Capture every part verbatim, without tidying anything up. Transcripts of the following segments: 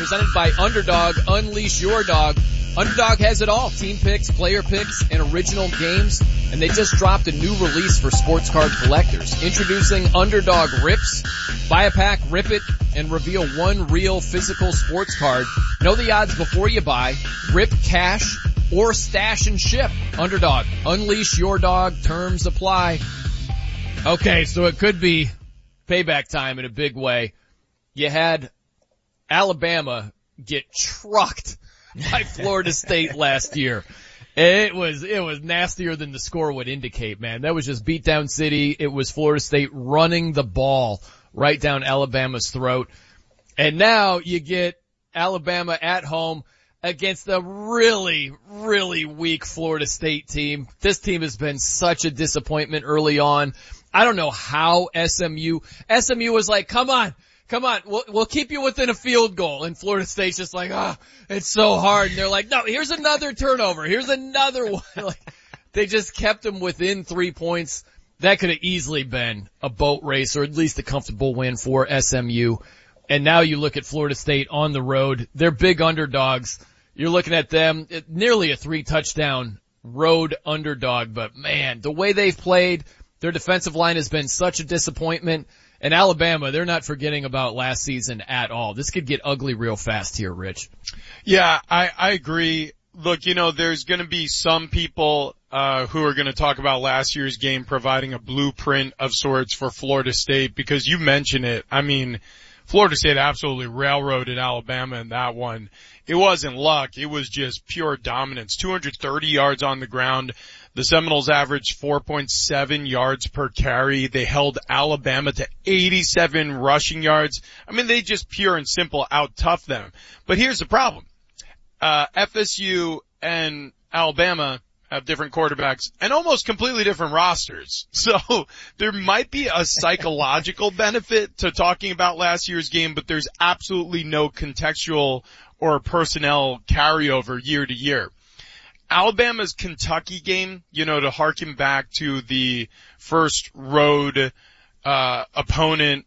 presented by Underdog. Unleash your dog. Underdog has it all. Team picks, player picks, and original games. And they just dropped a new release for sports card collectors. Introducing Underdog Rips. Buy a pack, rip it, and reveal one real physical sports card. Know the odds before you buy. Rip cash or stash and ship. Underdog. Unleash your dog. Terms apply. Okay, so it could be payback time in a big way. You had Alabama get trucked by Florida State last year. It was, it was nastier than the score would indicate, man. That was just beatdown city. It was Florida State running the ball right down Alabama's throat. And now you get Alabama at home against a really, really weak Florida State team. This team has been such a disappointment early on. I don't know how S M U, S M U was like, come on. Come on, we'll, we'll keep you within a field goal. And Florida State's just like, ah, oh, it's so hard. And they're like, no, here's another turnover. Here's another one. Like, they just kept them within three points. That could have easily been a boat race or at least a comfortable win for S M U. And now you look at Florida State on the road. They're big underdogs. You're looking at them, it, nearly a three touchdown road underdog. But man, the way they've played, their defensive line has been such a disappointment. And Alabama, they're not forgetting about last season at all. This could get ugly real fast here, Rich. Yeah, I, I agree. Look, you know, there's going to be some people uh who are going to talk about last year's game providing a blueprint of sorts for Florida State because you mentioned it. I mean, Florida State absolutely railroaded Alabama in that one. It wasn't luck. It was just pure dominance. two hundred thirty yards on the ground. The Seminoles averaged four point seven yards per carry. They held Alabama to eighty-seven rushing yards. I mean, they just pure and simple out-toughed them. But here's the problem. Uh, F S U and Alabama have different quarterbacks and almost completely different rosters. So there might be a psychological benefit to talking about last year's game, but there's absolutely no contextual or personnel carryover year to year. Alabama's Kentucky game, you know, to harken back to the first road uh opponent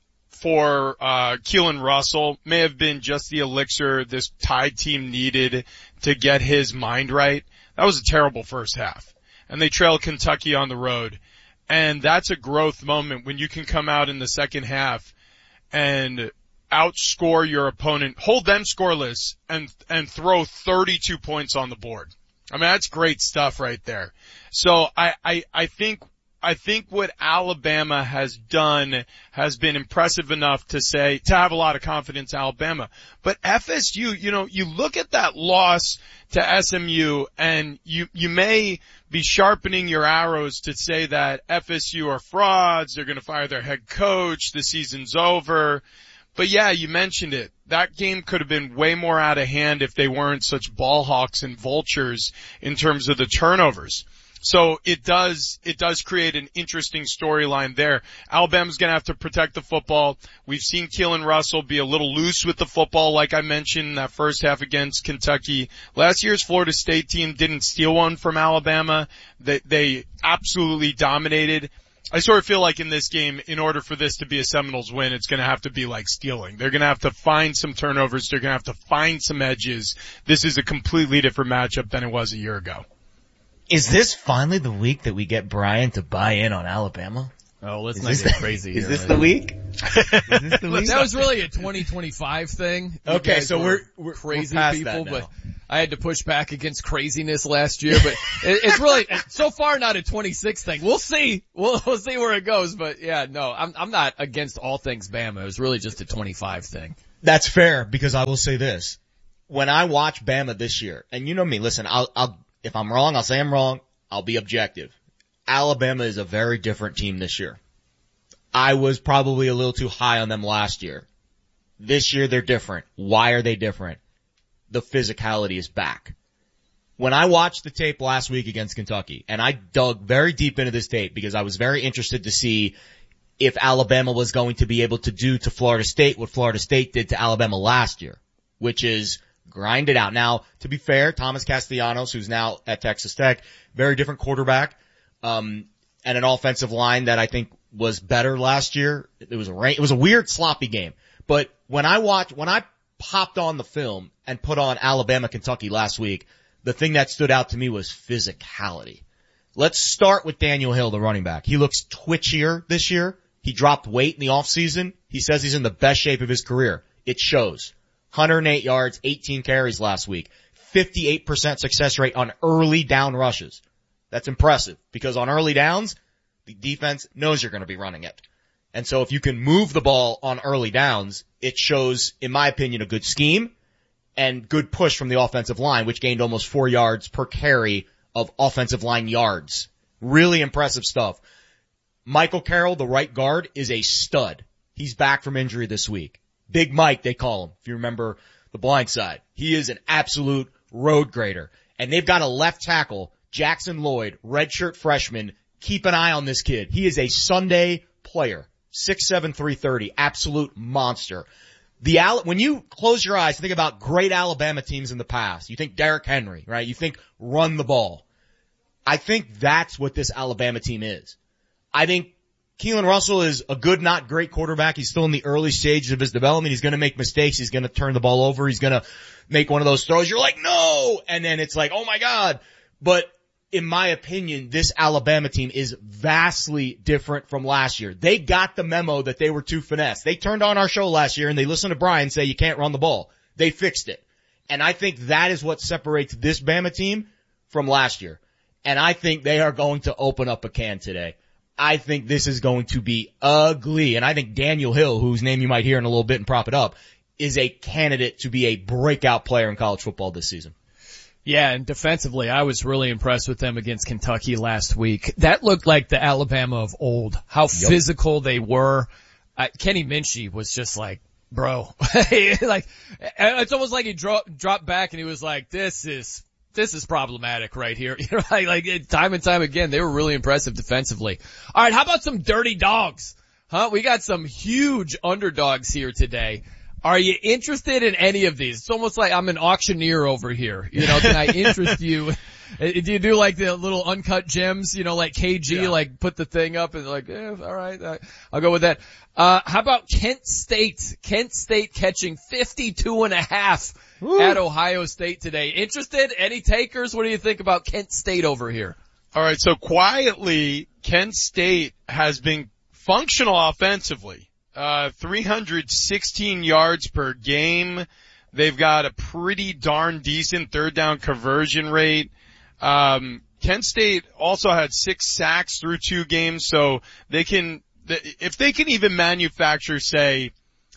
for uh Keelan Russell, may have been just the elixir this Tide team needed to get his mind right. That was a terrible first half. And they trailed Kentucky on the road. And that's a growth moment when you can come out in the second half and outscore your opponent, hold them scoreless, and and throw thirty-two points on the board. I mean, that's great stuff right there. So I, I, I think, I think what Alabama has done has been impressive enough to say, to have a lot of confidence in Alabama. But F S U, you know, you look at that loss to S M U and you, you may be sharpening your arrows to say that F S U are frauds, they're gonna fire their head coach, the season's over. But yeah, you mentioned it. That game could have been way more out of hand if they weren't such ball hawks and vultures in terms of the turnovers. So it does, it does create an interesting storyline there. Alabama's gonna have to protect the football. We've seen Keelan Russell be a little loose with the football, like I mentioned, that first half against Kentucky. Last year's Florida State team didn't steal one from Alabama. They, they absolutely dominated. I sort of feel like in this game, in order for this to be a Seminoles win, it's going to have to be like stealing. They're going to have to find some turnovers. They're going to have to find some edges. This is a completely different matchup than it was a year ago. Is this finally the week that we get Brian to buy in on Alabama? Oh, let's is not get the, crazy Is here, this right? the week? Is this the week? That was really a twenty twenty-five thing. You okay, so we're, we're we're crazy past people, that now. but I had to push back against craziness last year, but it, it's really, so far not a twenty-six thing. We'll see. We'll, we'll see where it goes, but yeah, no, I'm, I'm not against all things Bama. It was really just a twenty-five thing. That's fair, because I will say this. When I watch Bama this year, and you know me, listen, I'll, I'll, if I'm wrong, I'll say I'm wrong. I'll be objective. Alabama is a very different team this year. I was probably a little too high on them last year. This year they're different. Why are they different? The physicality is back. When I watched the tape last week against Kentucky, and I dug very deep into this tape because I was very interested to see if Alabama was going to be able to do to Florida State what Florida State did to Alabama last year, which is grind it out. Now, to be fair, Thomas Castellanos, who's now at Texas Tech, very different quarterback, um, and an offensive line that I think was better last year. It was a rain, it was a weird sloppy game. But when I watch, when I popped on the film and put on Alabama, Kentucky last week, the thing that stood out to me was physicality. Let's start with Daniel Hill, the running back. He looks twitchier this year. He dropped weight in the offseason. He says he's in the best shape of his career. It shows. one hundred eight yards, eighteen carries last week. fifty-eight percent success rate on early down rushes. That's impressive because on early downs, the defense knows you're going to be running it. And so if you can move the ball on early downs, it shows, in my opinion, a good scheme and good push from the offensive line, which gained almost four yards per carry of offensive line yards. Really impressive stuff. Michael Carroll, the right guard, is a stud. He's back from injury this week. Big Mike, they call him, if you remember The Blind Side. He is an absolute road grader. And they've got a left tackle, Jackson Lloyd, redshirt freshman. Keep an eye on this kid. He is a Sunday player. six seven, three thirty, absolute monster. The Al- when you close your eyes, think about great Alabama teams in the past. You think Derrick Henry, right? You think run the ball. I think that's what this Alabama team is. I think Keelan Russell is a good, not great quarterback. He's still in the early stages of his development. He's going to make mistakes. He's going to turn the ball over. He's going to make one of those throws. You're like, no! And then it's like, oh my God. But in my opinion, this Alabama team is vastly different from last year. They got the memo that they were too finesse. They turned on our show last year and they listened to Brian say you can't run the ball. They fixed it. And I think that is what separates this Bama team from last year. And I think they are going to open up a can today. I think this is going to be ugly. And I think Daniel Hill, whose name you might hear in a little bit and prop it up, is a candidate to be a breakout player in college football this season. Yeah, and defensively, I was really impressed with them against Kentucky last week. That looked like the Alabama of old, how yep. physical they were. Uh, Kenny Minchie was just like, bro, like, it's almost like he dro- dropped back and he was like, this is, this is problematic right here. You know, like, like time and time again, they were really impressive defensively. All right, how about some dirty dogs? Huh? We got some huge underdogs here today. Are you interested in any of these? It's almost like I'm an auctioneer over here. You know, can I interest you? Do you do like the little uncut gems, you know, like K G, yeah. like put the thing up and like, eh, all right, I'll go with that. Uh, how about Kent State? Kent State catching fifty-two and a half Woo. At Ohio State today. Interested? Any takers? What do you think about Kent State over here? All right. So quietly, Kent State has been functional offensively. Uh, three hundred sixteen yards per game. They've got a pretty darn decent third down conversion rate. Um, Kent State also had six sacks through two games, so they can, if they can even manufacture, say,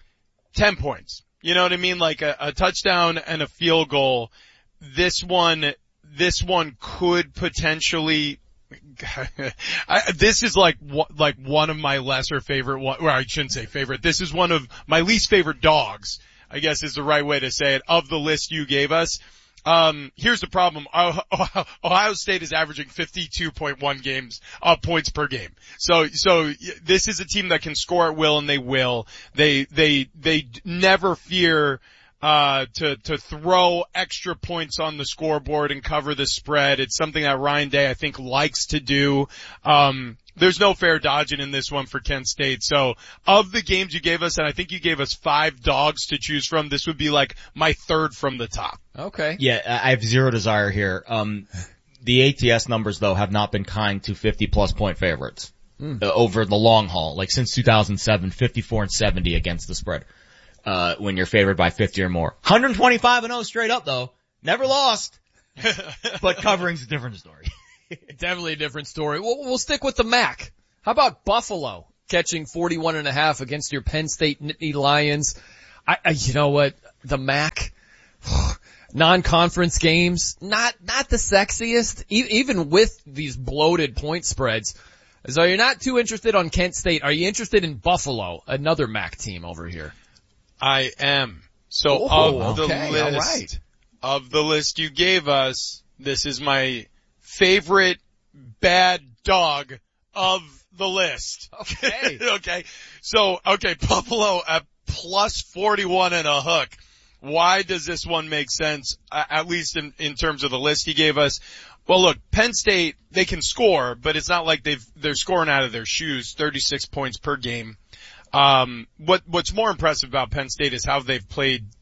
ten points, you know what I mean? Like a, a touchdown and a field goal, this one, this one could potentially, I, this is like, like one of my lesser favorite, well, I shouldn't say favorite, this is one of my least favorite dogs, I guess is the right way to say it, of the list you gave us. Um, here's the problem. Ohio State is averaging fifty-two point one games, uh, points per game. So, so this is a team that can score at will, and they will. They, they, they never fear, uh, to, to throw extra points on the scoreboard and cover the spread. It's something that Ryan Day, I think, likes to do. Um, there's no fair dodging in this one for Kent State. So of the games you gave us, and I think you gave us five dogs to choose from, this would be like my third from the top. Okay. Yeah, I have zero desire here. Um, the A T S numbers though have not been kind to fifty plus point favorites mm. uh, over the long haul. Like since two thousand seven, fifty-four and seventy against the spread. Uh, when you're favored by fifty or more. one twenty-five and oh straight up though. Never lost. But covering's a different story. Definitely a different story. We'll, we'll stick with the M A C. How about Buffalo catching forty-one and a half against your Penn State Nittany Lions? I, I you know what? The M A C, non-conference games, not, not the sexiest, e- even with these bloated point spreads. So you're not too interested on Kent State. Are you interested in Buffalo, another M A C team over here? I am. So oh, of the okay, list, all right. of the list you gave us, this is my favorite bad dog of the list. Okay. Okay. So, okay, Buffalo at plus forty-one and a hook. Why does this one make sense, at least in, in terms of the list he gave us? Well, look, Penn State, they can score, but it's not like they've, they're scoring out of their shoes, thirty-six points per game. Um, what, what's more impressive about Penn State is how they've played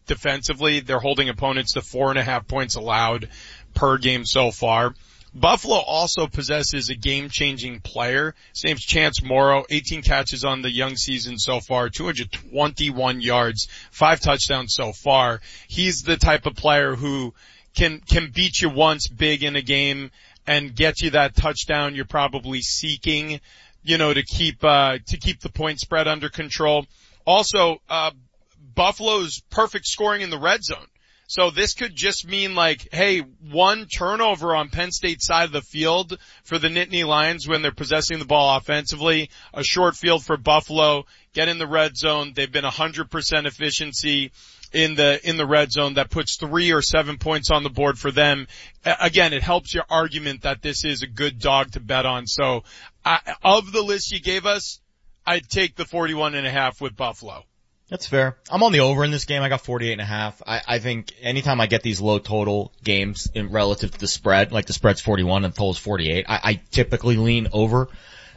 defensively. They're holding opponents to four and a half points allowed per game so far. Buffalo also possesses a game-changing player. His name's Chance Morrow, eighteen catches on the young season so far, two hundred twenty-one yards, five touchdowns so far. He's the type of player who can, can beat you once big in a game and get you that touchdown you're probably seeking, you know, to keep, uh, to keep the point spread under control. Also, uh, Buffalo's perfect scoring in the red zone. So this could just mean like, hey, one turnover on Penn State's side of the field for the Nittany Lions when they're possessing the ball offensively, a short field for Buffalo, get in the red zone. They've been one hundred percent efficiency in the, in the red zone. That puts three or seven points on the board for them. Again, it helps your argument that this is a good dog to bet on. So I, of the list you gave us, I'd take the forty-one and a half with Buffalo. That's fair. I'm on the over in this game. I got forty-eight and a half. I, I think anytime I get these low total games in relative to the spread, like the spread's forty-one and the total's forty-eight, I, I typically lean over.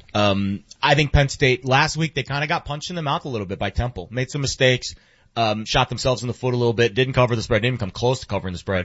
Um, I think Penn State last week, they kind of got punched in the mouth a little bit by Temple. Made some mistakes, um, shot themselves in the foot a little bit, didn't cover the spread, didn't come close to covering the spread.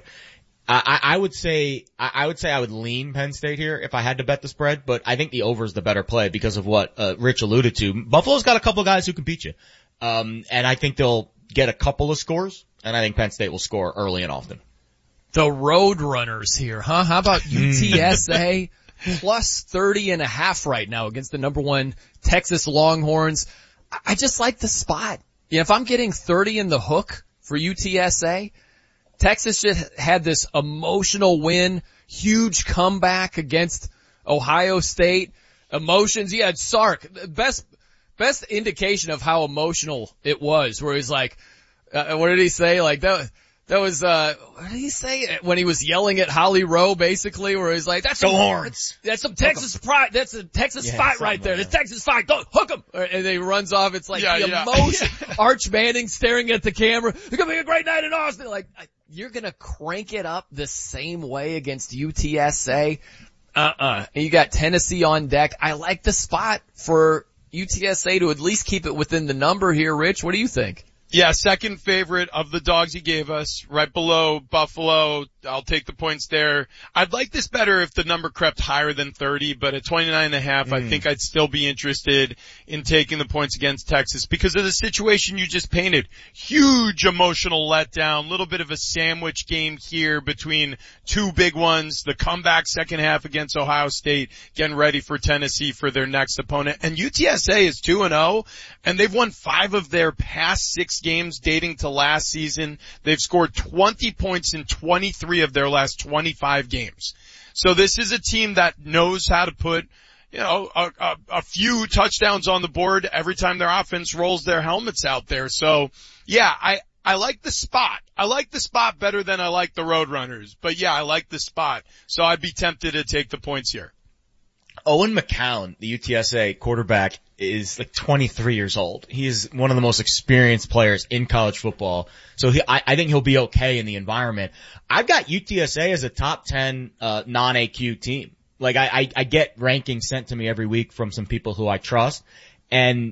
I, I would say, I would say I would lean Penn State here if I had to bet the spread, but I think the over is the better play because of what, uh, Rich alluded to. Buffalo's got a couple of guys who can beat you. Um, and I think they'll get a couple of scores, and I think Penn State will score early and often. The Road Runners here, huh? How about U T S A plus thirty and a half right now against the number one Texas Longhorns? I just like the spot. You know, if I'm getting thirty in the hook for U T S A, Texas just had this emotional win, huge comeback against Ohio State. Emotions, you had Sark, best Best indication of how emotional it was, where he's like, uh, what did he say? Like that, that was, uh, what did he say? When he was yelling at Holly Rowe, basically, where he's like, that's Go some, Horns. That's some Texas pride. That's a Texas Yeah, fight right there. like That's Texas fight. Go, hook him. And then he runs off. It's like Yeah, the yeah. emotion. Arch Manning staring at the camera. It's gonna be a great night in Austin. Like, you're gonna crank it up the same way against U T S A. Uh-uh. And you got Tennessee on deck. I like the spot for U T S A to at least keep it within the number here, Rich. What do you think? Yeah, second favorite of the dogs he gave us, right below Buffalo. I'll take the points there. I'd like this better if the number crept higher than thirty, but at twenty-nine and a half, mm. I think I'd still be interested in taking the points against Texas because of the situation you just painted. Huge emotional letdown, little bit of a sandwich game here between two big ones, the comeback second half against Ohio State, getting ready for Tennessee for their next opponent. And U T S A is two and oh, and they've won five of their past six games dating to last season. They've scored twenty points in twenty-three of their last twenty-five games. So this is a team that knows how to put, you know, a, a, a few touchdowns on the board every time their offense rolls their helmets out there. So yeah, I, I like the spot. I like the spot better than I like the Roadrunners. But yeah, I like the spot. So I'd be tempted to take the points here. Owen McCown, the U T S A quarterback, is like twenty-three years old. He is one of the most experienced players in college football. So he, I, I think he'll be okay in the environment. I've got U T S A as a top ten, uh, non-A Q team. Like I, I, I get rankings sent to me every week from some people who I trust, and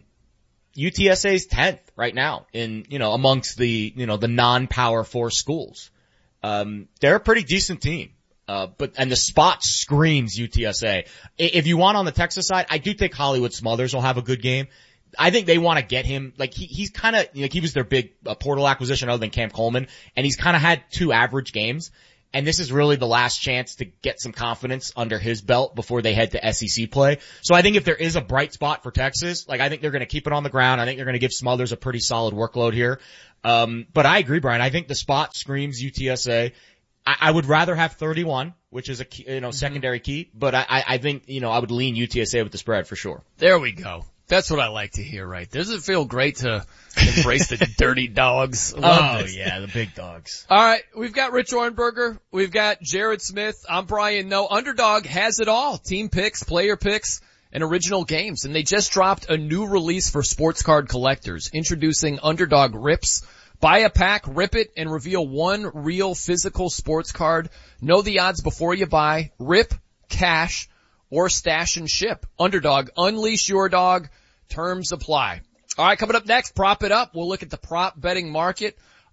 U T S A's tenth right now in, you know, amongst the, you know, the non-power four schools. Um, they're a pretty decent team. Uh, but, and the spot screams U T S A. If you want on the Texas side, I do think Hollywood Smothers will have a good game. I think they want to get him, like he, he's kind of, like he was their big uh, portal acquisition other than Cam Coleman, and he's kind of had two average games. And this is really the last chance to get some confidence under his belt before they head to S E C play. So I think if there is a bright spot for Texas, like I think they're going to keep it on the ground. I think they're going to give Smothers a pretty solid workload here. Um, but I agree, Brian. I think the spot screams U T S A. I, I would rather have thirty-one, which is a key, you know, secondary key, but I, I think, you know, I would lean U T S A with the spread for sure. There we go. That's what I like to hear, right? Does it feel great to embrace the dirty dogs? Oh this. Yeah, the big dogs. All right, we've got Rich Orenberger, we've got Jared Smith. I'm Brian Noe. Underdog has it all: team picks, player picks, and original games. And they just dropped a new release for sports card collectors, introducing Underdog Rips. Buy a pack, rip it, and reveal one real physical sports card. Know the odds before you buy. Rip, cash, or stash and ship. Underdog, unleash your dog. Terms apply. All right, coming up next, Prop It Up. We'll look at the prop betting market.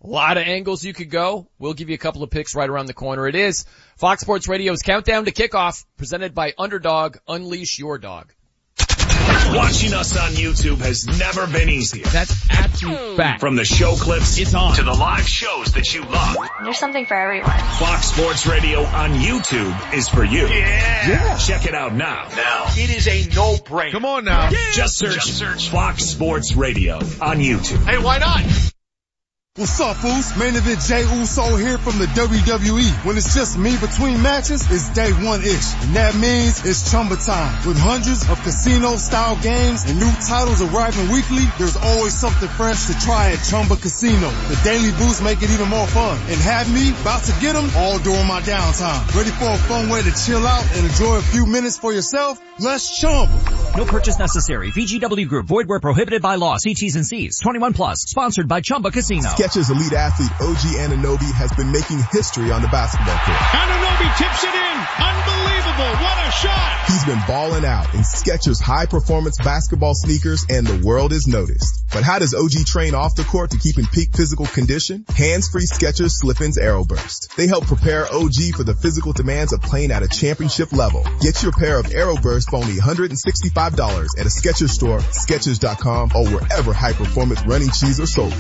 A lot of angles you could go. We'll give you a couple of picks right around the corner. It is Fox Sports Radio's Countdown to Kickoff, presented by Underdog. Unleash your dog. Watching us on YouTube has never been easier. That's absolute fact. From the show clips it's on. to the live shows that you love. There's something for everyone. Fox Sports Radio on YouTube is for you. Yeah. yeah. Check it out now. Now. It is a no-brainer. Come on now. Yeah. Just search, Just search Fox Sports Radio on YouTube. Hey, why not? What's up, fools? Main event Jey Uso here from the W W E. When it's just me between matches, it's day one-ish. And that means it's Chumba time. With hundreds of casino-style games and new titles arriving weekly, there's always something fresh to try at Chumba Casino. The daily boosts make it even more fun. And have me about to get them all during my downtime. Ready for a fun way to chill out and enjoy a few minutes for yourself? Let's Chumba. No purchase necessary. V G W Group. Void where prohibited by law. See T's and C's. twenty-one plus. Sponsored by Chumba Casino. Skechers elite athlete O G Anunoby has been making history on the basketball court. Anunoby tips it in. Unbelievable. What a shot. He's been balling out in Skechers high performance basketball sneakers, and the world is noticed. But how does O G train off the court to keep in peak physical condition? Hands-free Skechers Slip-ins Aeroburst. They help prepare O G for the physical demands of playing at a championship level. Get your pair of Aeroburst for only one hundred sixty-five dollars at a Skechers store, Skechers dot com, or wherever high performance running shoes are sold.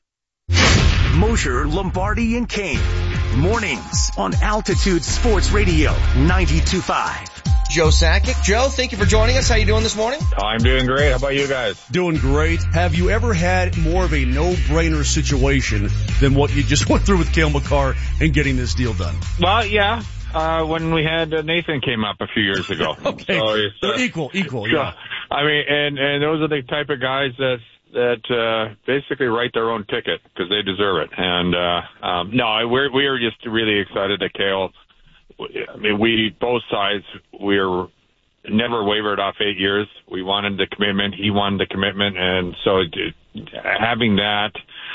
Mosher, Lombardi, and Kane. Mornings on Altitude Sports Radio ninety-two point five. Joe Sakic. Joe, thank you for joining us. How you doing this morning? I'm doing great. How about you guys? Doing great. Have you ever had more of a no-brainer situation than what you just went through with Cale Makar and getting this deal done? Well, yeah. Uh, when we had uh, Nathan came up a few years ago. Okay. So it's, uh, equal, equal, so, yeah. I mean, and, and those are the type of guys that that uh basically write their own ticket because they deserve it. And uh um no, we're we are just really excited that Cale. I mean, we both sides we're never wavered off eight years. We wanted the commitment. He wanted the commitment, and so it, having that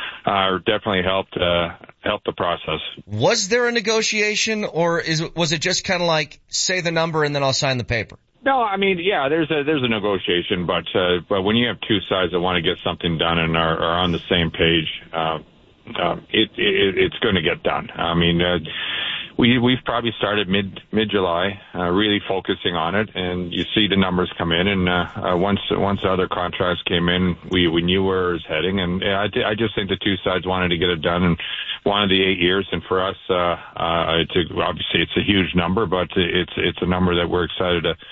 uh definitely helped uh help the process. Was there a negotiation, or is was it just kind of like say the number and then I'll sign the paper? No, I mean, yeah, there's a there's a negotiation, but uh, but when you have two sides that want to get something done and are, are on the same page, uh, uh, it, it it's going to get done. I mean, uh, we we've probably started mid mid July, uh, really focusing on it, and you see the numbers come in, and uh, uh, once once the other contracts came in, we we knew where it was heading, and I I just think the two sides wanted to get it done and wanted the eight years, and for us, uh, uh, it's a, obviously it's a huge number, but it's it's a number that we're excited to.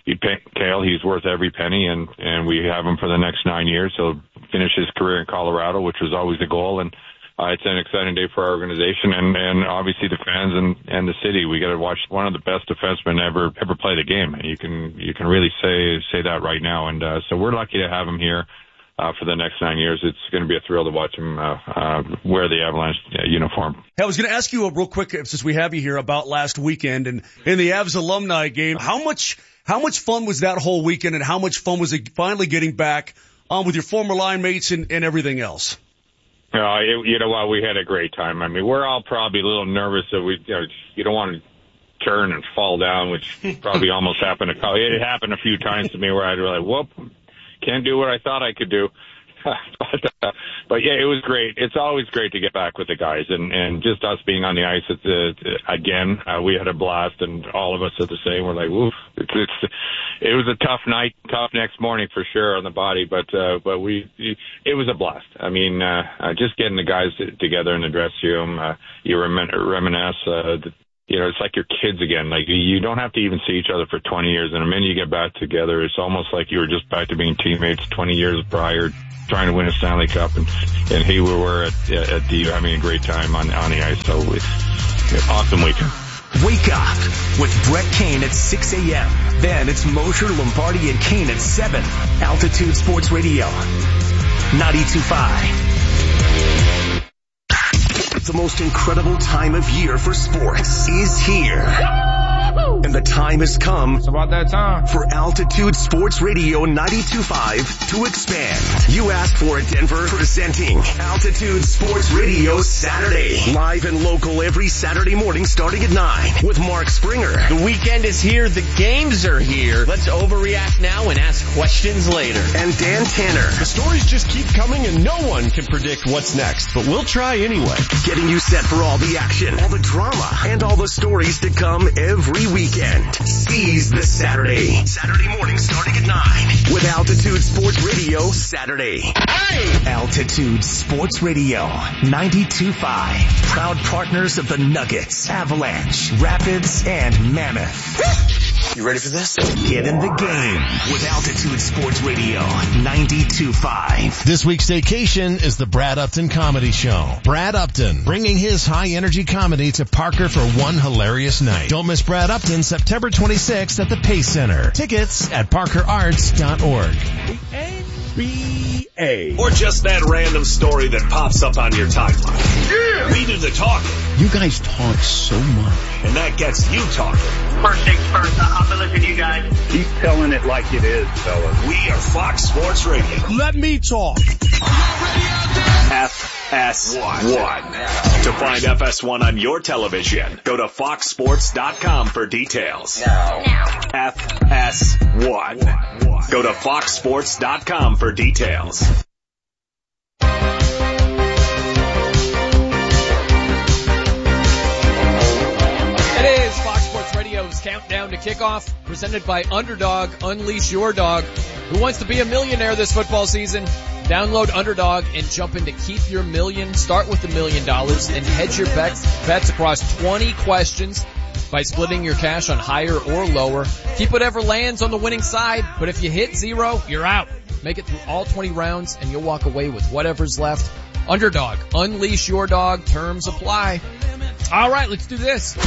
Cale, he's worth every penny, and, and we have him for the next nine years. He'll finish his career in Colorado, which was always the goal, and uh, it's an exciting day for our organization and, and obviously the fans and, and the city. We got to watch one of the best defensemen ever ever play the game. You can you can really say say that right now, and uh, so we're lucky to have him here. Uh, for the next nine years, it's going to be a thrill to watch him uh, uh, wear the Avalanche uh, uniform. Hey, I was going to ask you a real quick, since we have you here, about last weekend and in the Avs alumni game. How much how much fun was that whole weekend, and how much fun was it finally getting back on with your former line mates and, and everything else? Uh, it, you know what? We had a great time. I mean, we're all probably a little nervous that we, you know, you don't want to turn and fall down, which probably almost happened. A, it happened a few times to me where I'd be like, whoop. Can't do what I thought I could do. but, uh, but yeah, it was great. It's always great to get back with the guys, and, and just us being on the ice at the, again, uh, we had a blast, and all of us are the same. We're like, woof. It's, it's, it was a tough night, tough next morning for sure on the body, but, uh, but we, it was a blast. I mean, uh, uh just getting the guys together in the dressing room, uh, you remin- reminisce, uh, the, you know, it's like your kids again. Like, you don't have to even see each other for twenty years. And the minute you get back together, it's almost like you were just back to being teammates twenty years prior, trying to win a Stanley Cup. And, and here we were at, at D U having a great time on, on the ice. So it's, it's an awesome weekend. Wake up with Brett Kane at six a.m. Then it's Mosher, Lombardi, and Kane at seven. Altitude Sports Radio, ninety-two point five. The most incredible time of year for sports is here. And the time has come. It's about that time. For Altitude Sports Radio ninety-two point five to expand. You asked for it, Denver. Presenting Altitude Sports Radio Saturday. Live and local every Saturday morning starting at nine with Mark Springer. The weekend is here. The games are here. Let's overreact now and ask questions later. And Dan Tanner. The stories just keep coming and no one can predict what's next, but we'll try anyway. Getting you set for all the action, all the drama, and all the stories to come every weekend. Seize the Saturday. Saturday morning starting at nine with Altitude Sports Radio Saturday. Hey! Altitude Sports Radio ninety-two point five. Proud partners of the Nuggets, Avalanche, Rapids, and Mammoth. You ready for this? Get in the game with Altitude Sports Radio ninety-two point five. This week's vacation is the Brad Upton Comedy Show. Brad Upton, bringing his high-energy comedy to Parker for one hilarious night. Don't miss Brad Upton September twenty-sixth at the Pace Center. Tickets at parker arts dot org. B A Or just that random story that pops up on your timeline. Yeah! We do the talking. You guys talk so much. And that gets you talking. First things first, I'll be listening to you guys. Keep telling it like it is, fellas. We are Fox Sports Radio. Let me talk. F S one. To find F S one on your television, go to fox sports dot com for details. Now. F S one. Go to fox sports dot com for details. It is Fox Sports Radio's Countdown to Kickoff, presented by Underdog. Unleash your dog. Who wants to be a millionaire this football season? Download Underdog and jump in to keep your million. Start with a million dollars and hedge your bets, bets across twenty questions by splitting your cash on higher or lower. Keep whatever lands on the winning side, but if you hit zero, you're out. Make it through all twenty rounds and you'll walk away with whatever's left. Underdog. Unleash your dog. Terms apply. All right, let's do this.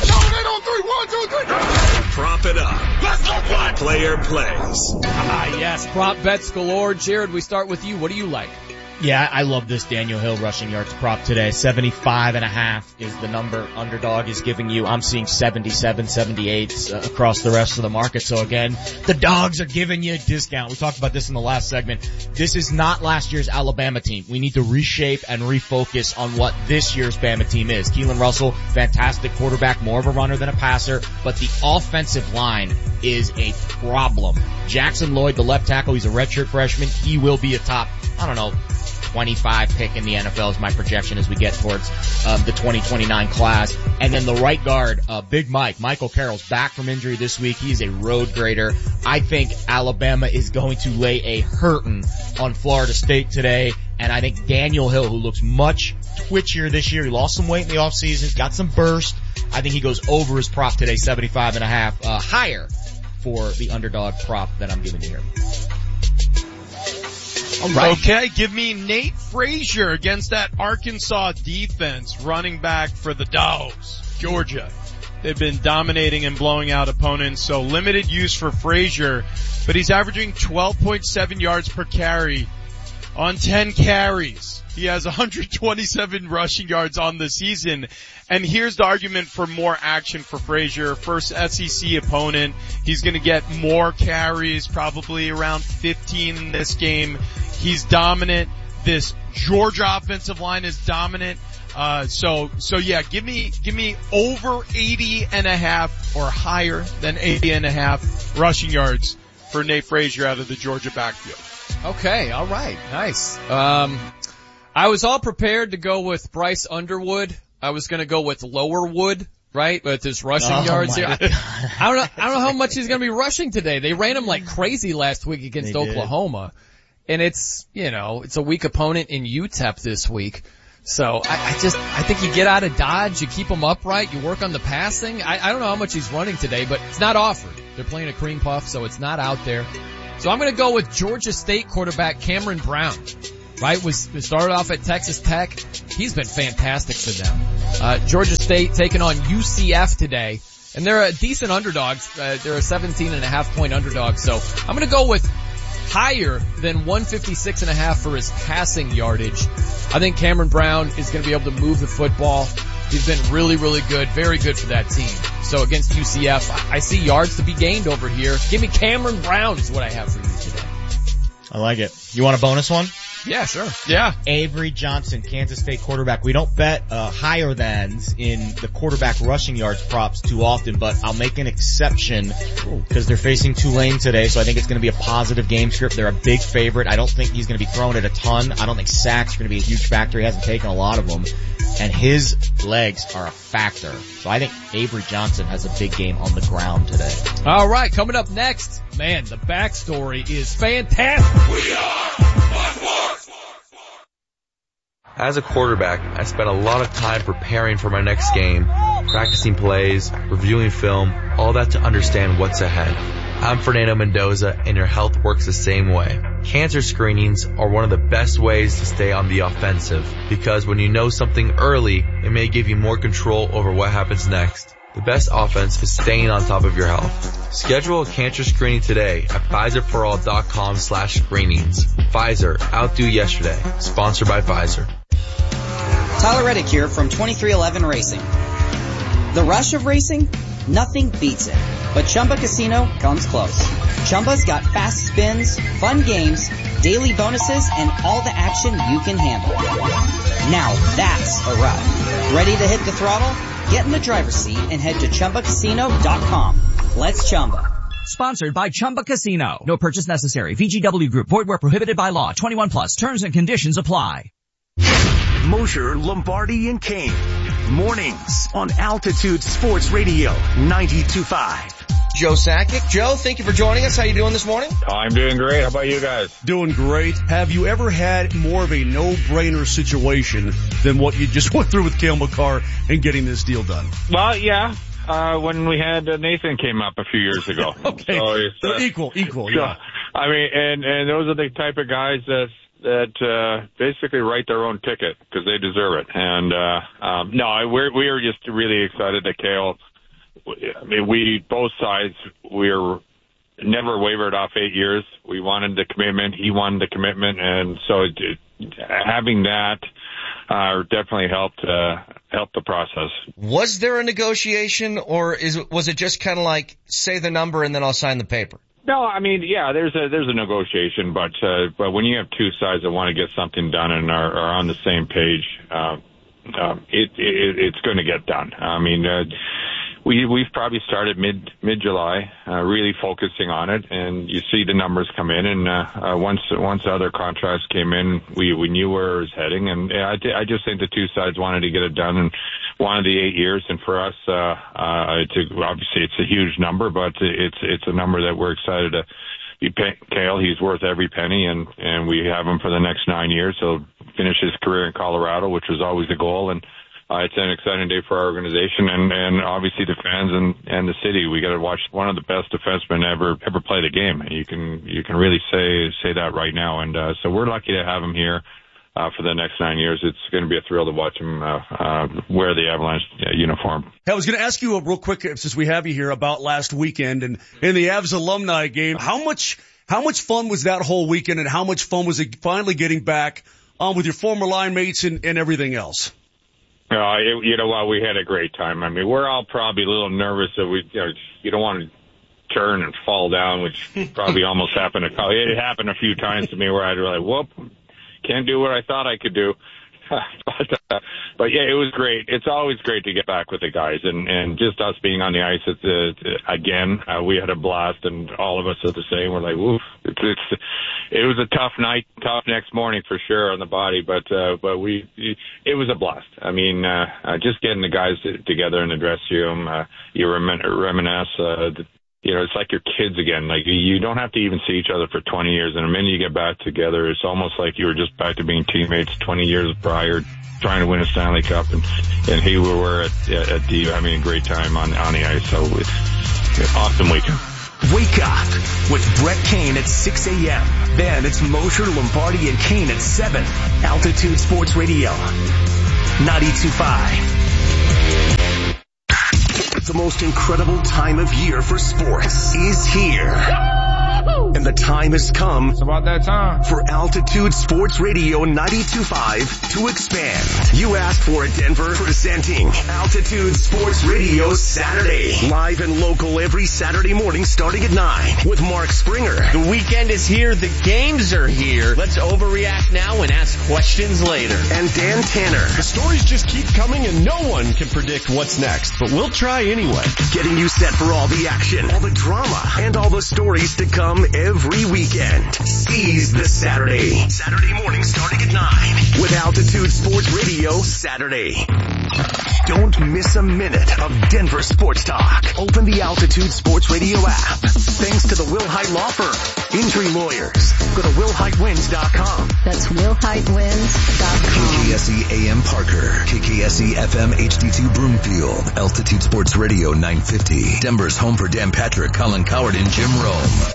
Prop it up. Let's go play. Player plays. Ah, yes, prop bets galore. Jared, we start with you. What do you like? Yeah, I love this Daniel Hill rushing yards prop today. seventy-five and a half is the number Underdog is giving you. I'm seeing seventy-seven, seventy-eight uh, across the rest of the market. So again, the dogs are giving you a discount. We talked about this in the last segment. This is not last year's Alabama team. We need to reshape and refocus on what this year's Bama team is. Keelan Russell, fantastic quarterback, more of a runner than a passer, but the offensive line is a problem. Jackson Lloyd, the left tackle, he's a redshirt freshman. He will be a top, I don't know, twenty-five pick in the N F L is my projection as we get towards um, the twenty twenty-nine class. And then the right guard, uh, Big Mike, Michael Carroll's back from injury this week. He's a road grader. I think Alabama is going to lay a hurtin' on Florida State today. And I think Daniel Hill, who looks much twitchier this year, he lost some weight in the offseason, got some burst. I think he goes over his prop today, seventy-five and a half, uh, higher for the Underdog prop that I'm giving you here. All right. Okay, give me Nate Frazier against that Arkansas defense, running back for the Dogs, Georgia. They've been dominating and blowing out opponents, so limited use for Frazier, but he's averaging twelve point seven yards per carry on ten carries. He has one hundred twenty-seven rushing yards on the season. And here's the argument for more action for Frazier. First S E C opponent. He's going to get more carries, probably around fifteen in this game. He's dominant. This Georgia offensive line is dominant. Uh, so, so yeah, give me, give me over eighty and a half or higher than eighty and a half rushing yards for Nate Frazier out of the Georgia backfield. Okay, all right, nice. Um, I was all prepared to go with Bryce Underwood. I was going to go with Lower Wood, right? With his rushing oh yards here. I, I don't know. I don't know how much he's going to be rushing today. They ran him like crazy last week against they Oklahoma, did. And it's you know it's a weak opponent in U T E P this week. So I, I just I think you get out of Dodge, you keep him upright, you work on the passing. I, I don't know how much he's running today, but it's not offered. They're playing a cream puff, so it's not out there. So I'm going to go with Georgia State quarterback Cameron Brown. Right, was started off at Texas Tech. He's been fantastic for them. Uh, Georgia State taking on U C F today, and they're a decent underdog. Uh, they're a seventeen and a half point underdog. So I'm going to go with higher than one fifty-six and a half for his passing yardage. I think Cameron Brown is going to be able to move the football. He's been really, really good, very good for that team. So against U C F, I see yards to be gained over here. Give me Cameron Brown is what I have for you today. I like it. You want a bonus one? Yeah, sure. Yeah. Avery Johnson, Kansas State quarterback. We don't bet uh, higher thans in the quarterback rushing yards props too often, but I'll make an exception because they're facing Tulane today, so I think it's going to be a positive game script. They're a big favorite. I don't think he's going to be throwing it a ton. I don't think sacks are going to be a huge factor. He hasn't taken a lot of them, and his legs are a factor. So I think Avery Johnson has a big game on the ground today. All right, coming up next, man, the backstory is fantastic. We are As a quarterback, I spent a lot of time preparing for my next game, practicing plays, reviewing film, all that to understand what's ahead. I'm Fernando Mendoza, and your health works the same way. Cancer screenings are one of the best ways to stay on the offensive, because when you know something early, it may give you more control over what happens next. The best offense is staying on top of your health. Schedule a cancer screening today at Pfizer For All dot com slash screenings. Pfizer, outdo yesterday. Sponsored by Pfizer. Tyler Reddick here from twenty-three eleven Racing. The rush of racing? Nothing beats it. But Chumba Casino comes close. Chumba's got fast spins, fun games, daily bonuses, and all the action you can handle. Now that's a ride. Ready to hit the throttle? Get in the driver's seat and head to Chumba Casino dot com. Let's Chumba. Sponsored by Chumba Casino. No purchase necessary. V G W Group. Void where prohibited by law. twenty-one plus. Terms and conditions apply. Mosher, Lombardi, and Kane. Mornings on Altitude Sports Radio ninety-two point five. Joe Sakic. Joe, thank you for joining us. How you doing this morning? I'm doing great. How about you guys? Doing great. Have you ever had more of a no-brainer situation than what you just went through with Cale Makar and getting this deal done? Well, yeah. Uh, when we had uh, Nathan came up a few years ago. Okay. So, it's, uh, so equal, equal, so, yeah. I mean, and, and those are the type of guys that, that, uh, basically write their own ticket because they deserve it. And, uh, um, no, we're, we are just really excited that Cale, I mean, we, both sides, we're never wavered off eight years. We wanted the commitment. He wanted the commitment. And so it, it, having that, uh, definitely helped, uh, helped the process. Was there a negotiation, or is was it just kind of like, say the number and then I'll sign the paper? No, I mean, yeah, there's a, there's a negotiation, but, uh, but when you have two sides that want to get something done and are, are on the same page, uh, um, it, it, it's going to get done. I mean, uh, we, we've probably started mid, mid-July, uh, really focusing on it, and you see the numbers come in, and, uh, uh once, once other contracts came in, we, we knew where it was heading, and I, I just think the two sides wanted to get it done and wanted the eight years, and for us, uh, uh, it's a, obviously it's a huge number, but it's, it's a number that we're excited to be paying Cale. He's worth every penny, and, and we have him for the next nine years. He'll finish his career in Colorado, which was always the goal, and Uh, it's an exciting day for our organization and, and obviously the fans and, and the city. We got to watch one of the best defensemen ever, ever play the game. You can, you can really say, say that right now. And, uh, so we're lucky to have him here, uh, for the next nine years. It's going to be a thrill to watch him, uh, uh, wear the Avalanche uh, uniform. I was going to ask you a real quick, since we have you here, about last weekend and in the Avs alumni game. How much, how much fun was that whole weekend, and how much fun was it finally getting back on um, with your former line mates and, and everything else? Uh, it, you know what? We had a great time. I mean, we're all probably a little nervous that we, you know, you don't want to turn and fall down, which probably almost happened. To, it happened a few times to me where I'd be like, whoop, can't do what I thought I could do. but, uh, but yeah, it was great. It's always great to get back with the guys, and, and just us being on the ice. It's, uh, again, uh, we had a blast, and all of us are the same. We're like, woof. It's, it's, it was a tough night, tough next morning for sure on the body, but, uh, but we, it was a blast. I mean, uh, uh just getting the guys together in the dressing room, uh, you remin- reminisce, uh, the, you know, it's like your kids again. Like, you don't have to even see each other for twenty years. And the minute you get back together, it's almost like you were just back to being teammates twenty years prior, trying to win a Stanley Cup. And, and here we were at, at the, having a great time on, on the ice. So it's an awesome weekend. Wake up with Brett Kane at six a.m. Then it's Mosher, Lombardi, and Kane at seven. Altitude Sports Radio ninety-two point five. The most incredible time of year for sports is here. And the time has come. It's about that time. For Altitude Sports Radio ninety-two point five to expand. You asked for it, Denver. Presenting Altitude Sports Radio Saturday. Live and local every Saturday morning starting at nine with Mark Springer. The weekend is here. The games are here. Let's overreact now and ask questions later. And Dan Tanner. The stories just keep coming and no one can predict what's next, but we'll try anyway. Getting you set for all the action, all the drama, and all the stories to come every weekend. Seize the Saturday. Saturday morning starting at nine with Altitude Sports Radio Saturday. Don't miss a minute of Denver sports talk. Open the Altitude Sports Radio app. Thanks to the Wilhite Law Firm. Injury lawyers. Go to will hite wins dot com. That's will hite wins dot com. K K S E A M Parker. K K S E F M H D two Broomfield. Altitude Sports Radio nine fifty. Denver's home for Dan Patrick, Colin Coward, and Jim Rome.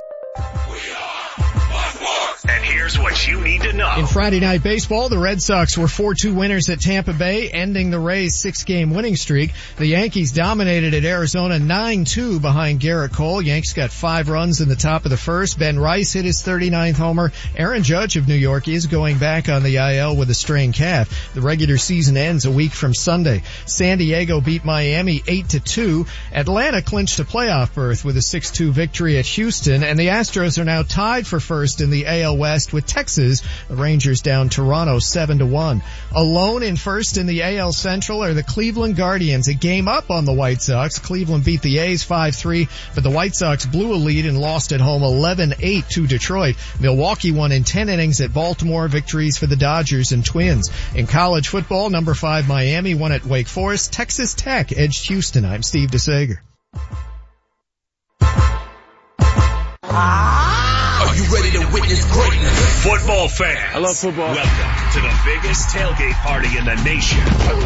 And here's what you need to know. In Friday Night Baseball, the Red Sox were four two winners at Tampa Bay, ending the Rays' six-game winning streak. The Yankees dominated at Arizona nine two behind Garrett Cole. Yanks got five runs in the top of the first. Ben Rice hit his thirty-ninth homer. Aaron Judge of New York is going back on the I L with a strained calf. The regular season ends a week from Sunday. San Diego beat Miami eight to two. Atlanta clinched a playoff berth with a six two victory at Houston, and the Astros are now tied for first in the A L West with Texas. The Rangers down Toronto seven to one. Alone in first in the A L Central are the Cleveland Guardians, a game up on the White Sox. Cleveland beat the A's five three, but the White Sox blew a lead and lost at home eleven eight to Detroit. Milwaukee won in ten innings at Baltimore. Victories for the Dodgers and Twins. In college football, number five Miami won at Wake Forest. Texas Tech edged Houston. I'm Steve DeSager. Are you ready to witness greatness? Football fans. I love football. Welcome to the biggest tailgate party in the nation.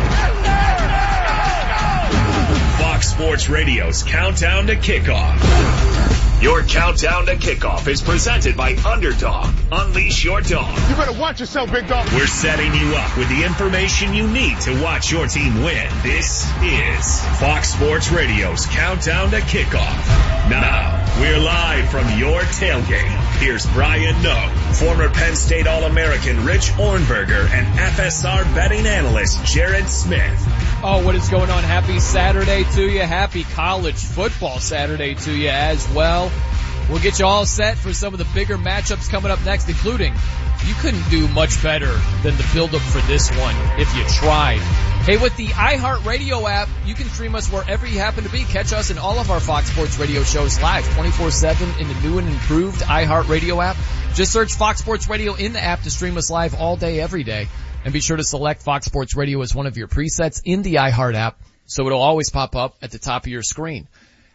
Fox Sports Radio's Countdown to Kickoff. Your Countdown to Kickoff is presented by Underdog. Unleash your dog. You better watch yourself, big dog. We're setting you up with the information you need to watch your team win. This is Fox Sports Radio's Countdown to Kickoff. Now, we're live from your tailgate. Here's Brian Noe, former Penn State All-American Rich Ornberger, and F S R betting analyst Jared Smith. Oh, what is going on? Happy Saturday to you. Happy college football Saturday to you as well. We'll get you all set for some of the bigger matchups coming up next, including you couldn't do much better than the build-up for this one if you tried. Hey, with the iHeartRadio app, you can stream us wherever you happen to be. Catch us in all of our Fox Sports Radio shows live twenty-four seven in the new and improved iHeartRadio app. Just search Fox Sports Radio in the app to stream us live all day, every day. And be sure to select Fox Sports Radio as one of your presets in the iHeart app so it'll always pop up at the top of your screen.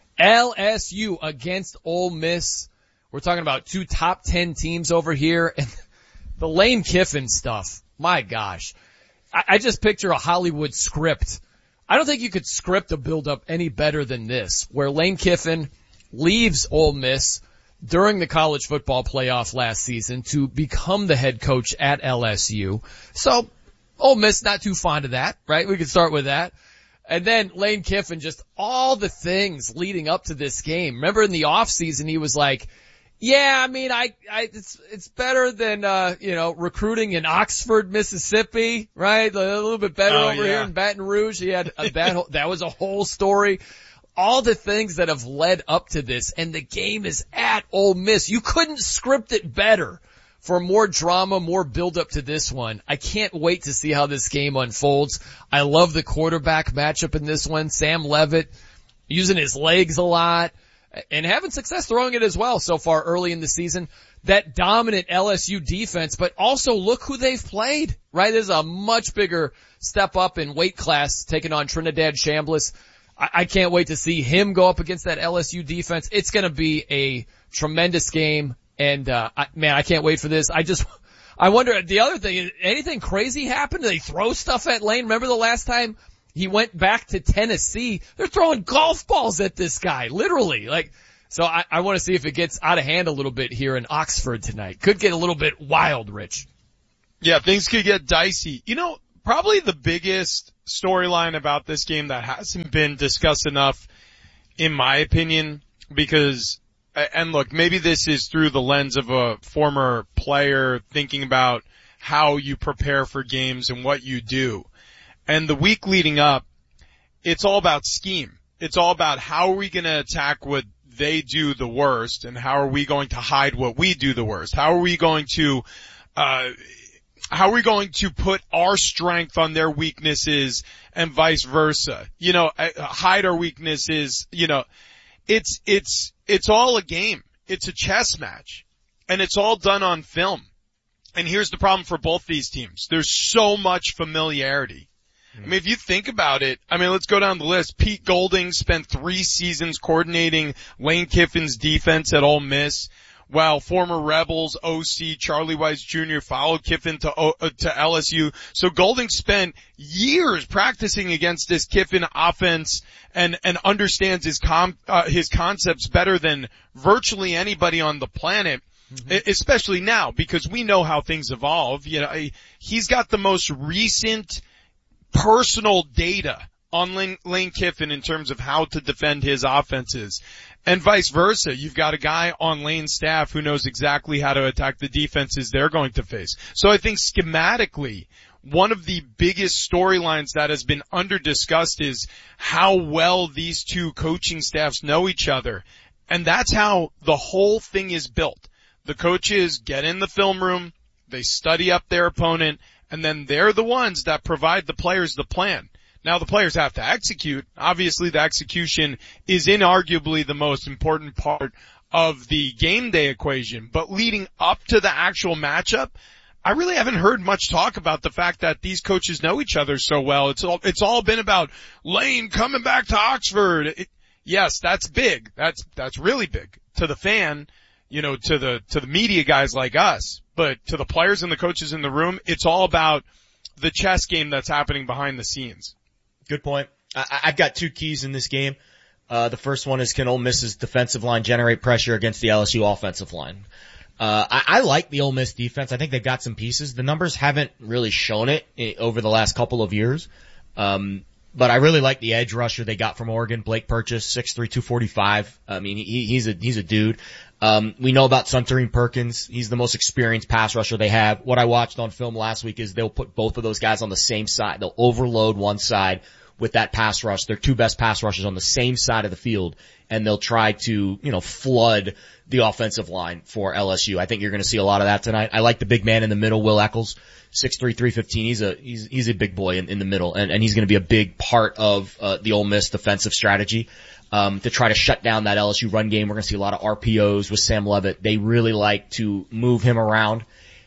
L S U against Ole Miss. We're talking about two top ten teams over here. And the Lane Kiffin stuff, my gosh. I, I just picture a Hollywood script. I don't think you could script a build-up any better than this, where Lane Kiffin leaves Ole Miss during the college football playoff last season to become the head coach at L S U. So, Ole Miss not too fond of that, right? We can start with that. And then Lane Kiffin, just all the things leading up to this game. Remember in the off season, he was like, yeah, I mean, I, I, it's, it's better than, uh, you know, recruiting in Oxford, Mississippi, right? A little bit better oh, over yeah. here in Baton Rouge. He had a, that, that was a whole story. All the things that have led up to this, and the game is at Ole Miss. You couldn't script it better for more drama, more build up to this one. I can't wait to see how this game unfolds. I love the quarterback matchup in this one. Sam Levitt using his legs a lot and having success throwing it as well so far early in the season. That dominant L S U defense, but also look who they've played, right? There's a much bigger step up in weight class taking on Trinidad Chambliss. I can't wait to see him go up against that L S U defense. It's going to be a tremendous game. And, uh, I, man, I can't wait for this. I just, I wonder, the other thing, anything crazy happened? Did they throw stuff at Lane? Remember the last time he went back to Tennessee? They're throwing golf balls at this guy, literally. Like, so I, I want to see if it gets out of hand a little bit here in Oxford tonight. Could get a little bit wild, Rich. Yeah, things could get dicey. You know, probably the biggest storyline about this game that hasn't been discussed enough, in my opinion, because and look, maybe this is through the lens of a former player thinking about how you prepare for games and what you do. And the week leading up, it's all about scheme. It's all about how are we going to attack what they do the worst, and how are we going to hide what we do the worst? How are we going to, uh, how are we going to put our strength on their weaknesses and vice versa? You know, hide our weaknesses, you know, it's, it's, it's all a game. It's a chess match, and it's all done on film. And here's the problem for both these teams. There's so much familiarity. I mean, if you think about it, I mean, let's go down the list. Pete Golding spent three seasons coordinating Lane Kiffin's defense at Ole Miss, while former Rebels O C Charlie Weiss Junior followed Kiffin to uh, to L S U. So Golding spent years practicing against this Kiffin offense and and understands his com uh, his concepts better than virtually anybody on the planet. Mm-hmm. Especially now, because we know how things evolve. You know, he's got the most recent personal data on Lane, Lane Kiffin in terms of how to defend his offenses, and vice versa. You've got a guy on Lane's staff who knows exactly how to attack the defenses they're going to face. So I think schematically, one of the biggest storylines that has been under discussed is how well these two coaching staffs know each other. And that's how the whole thing is built. The coaches get in the film room, they study up their opponent, and then they're the ones that provide the players the plan. Now the players have to execute. Obviously the execution is inarguably the most important part of the game day equation. But leading up to the actual matchup, I really haven't heard much talk about the fact that these coaches know each other so well. It's all, it's all been about Lane coming back to Oxford. It, yes, that's big. That's, that's really big to the fan, you know, to the, to the media guys like us. But to the players and the coaches in the room, it's all about the chess game that's happening behind the scenes. Good point. I, I've got two keys in this game. Uh, the first one is, can Ole Miss's defensive line generate pressure against the L S U offensive line? Uh, I, I like the Ole Miss defense. I think they've got some pieces. The numbers haven't really shown it over the last couple of years. Um, but I really like the edge rusher they got from Oregon, Blake Purchase, six three, two forty-five. I mean, he, he's a, he's a dude. Um, we know about Suntarine Perkins. He's the most experienced pass rusher they have. What I watched on film last week is they'll put both of those guys on the same side. They'll overload one side with that pass rush. They're two best pass rushers on the same side of the field, and they'll try to, you know, flood the offensive line for L S U. I think you're going to see a lot of that tonight. I like the big man in the middle, Will Eccles, six three, three fifteen. He's a, he's, he's a big boy in, in the middle, and, and he's going to be a big part of, uh, the Ole Miss defensive strategy. Um, to try to shut down that L S U run game. We're going to see a lot of R P Os with Sam Levitt. They really like to move him around,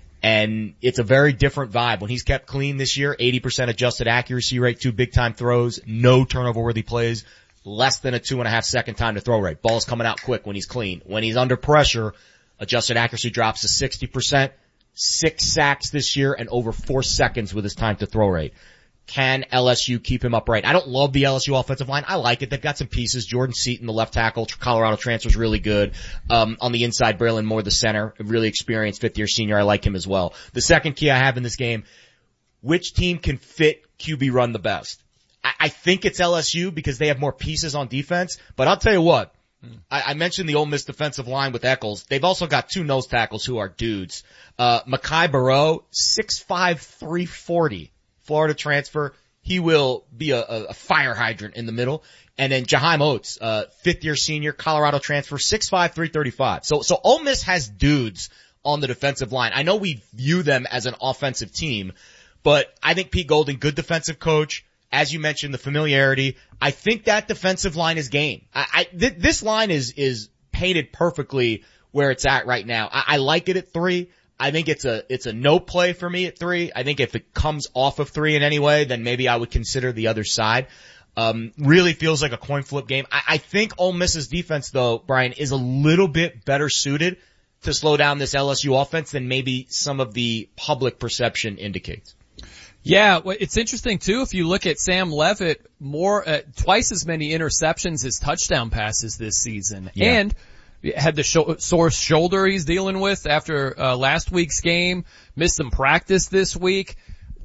and it's a very different vibe. When he's kept clean this year, eighty percent adjusted accuracy rate, two big time throws, no turnover worthy plays, less than a two and a half second time to throw rate. Ball's coming out quick when he's clean. When he's under pressure, adjusted accuracy drops to sixty percent, six sacks this year, and over four seconds with his time to throw rate. Can L S U keep him upright? I don't love the L S U offensive line. I like it. They've got some pieces. Jordan Seaton, the left tackle, Colorado transfer, is really good. Um, on the inside, Braylon Moore, the center, a really experienced fifth year senior. I like him as well. The second key I have in this game, which team can fit Q B run the best? I, I think it's L S U because they have more pieces on defense, but I'll tell you what. I, I mentioned the Ole Miss defensive line with Eccles. They've also got two nose tackles who are dudes. Uh, Mekhi Barrow, six five, three forty. Florida transfer. He will be a, a fire hydrant in the middle. And then Jaheim Oates, uh, fifth year senior, Colorado transfer, six five, three thirty-five. So, so Ole Miss has dudes on the defensive line. I know we view them as an offensive team, but I think Pete Golding, good defensive coach. As you mentioned, the familiarity. I think that defensive line is game. I, I th- this line is, is painted perfectly where it's at right now. I, I like it at three. I think it's a, it's a no play for me at three. I think if it comes off of three in any way, then maybe I would consider the other side. Um, really feels like a coin flip game. I, I think Ole Miss's defense though, Brian, is a little bit better suited to slow down this L S U offense than maybe some of the public perception indicates. Yeah, well, it's interesting too. If you look at Sam Levitt, more, uh, twice as many interceptions as touchdown passes this season. Yeah. And had the sho- sore shoulder he's dealing with after uh, last week's game, missed some practice this week.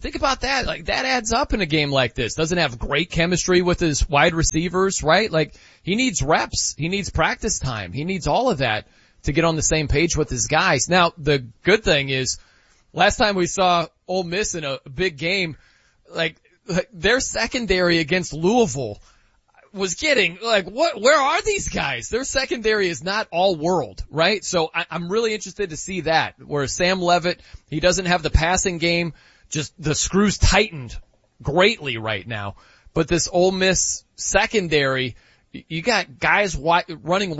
Think about that. Like, that adds up in a game like this. Doesn't have great chemistry with his wide receivers, right? Like, he needs reps. He needs practice time. He needs all of that to get on the same page with his guys. Now, the good thing is, last time we saw Ole Miss in a big game, like, their secondary against Louisville was getting, like, what, where are these guys? Their secondary is not all world, right? So I, I'm really interested to see that, where Sam Levitt, he doesn't have the passing game. Just the screws tightened greatly right now. But this Ole Miss secondary, you got guys wi- running